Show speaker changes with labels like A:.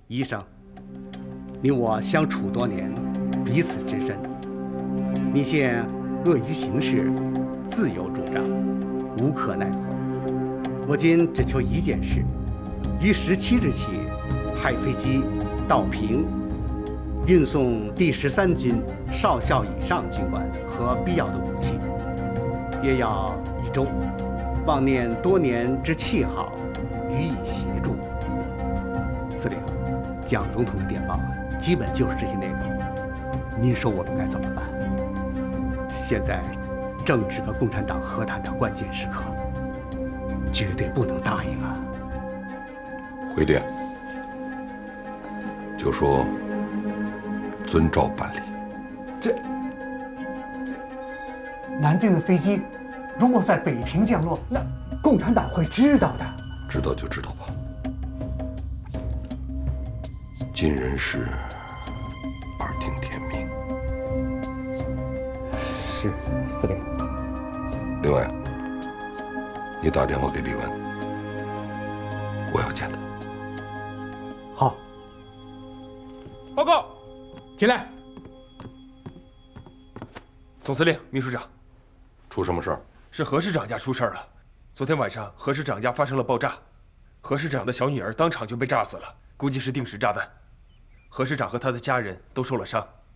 A: 医生，你我相处多年，彼此知深。你见恶于行事，自有主张，无可奈何。我今只求一件事：于17日起，派飞机到平，运送第13军少校以上军官和必要的武器，约要1周。望念多年之契好，予以协助。司令，蒋总统的电报基本就是这些内容。您说我们该怎么办？现在正值和共产党和谈的关键时刻，绝对不能答应啊！
B: 回电就说遵照办理。
C: 这南京的飞机如果在北平降落，那共产党会知道的。
B: 知道就知道吧。尽人事，耳听天命。
C: 是，司令。
B: 另外，你打电话给李文，我要见他。
C: 好。
D: 报告，
C: 进来。
D: 总司令、秘书长，
B: 出什么事儿？
D: 是何市长家出事儿了。昨天晚上，何市长家发生了爆炸，何市长的小女儿当场就被炸死了，估计是定时炸弹。何市长和他的家人都受了伤。